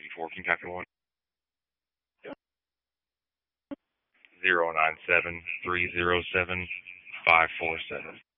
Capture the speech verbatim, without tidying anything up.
four. Can you copy one? Zero nine seven three zero seven five four seven.